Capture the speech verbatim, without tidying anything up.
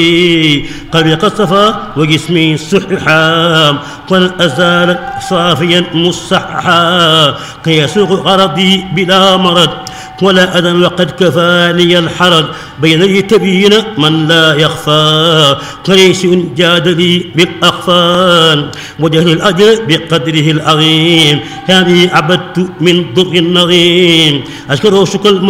قلبي قد صفى وجسمي صححا ولن أزال صافيا مصححا كي يسوق غرضي بلا مرض ولا أذى وقد كفاني الحرج بين يتبين من لا يخفى كريس جاد لي بالأخفان وجه الأجر بقدره العظيم هذه عبدت من ضر النظيم أشكره شكر